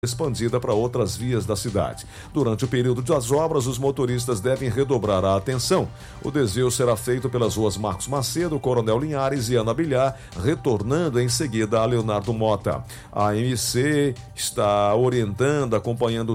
expandida para outras vias da cidade. Durante o período das obras, os motoristas devem redobrar a atenção. O desvio será feito pelas ruas Marcos Macedo, Coronel Linhares e Ana Bilhar, retornando em seguida a Leonardo Mota. A MC está orientando, acompanhando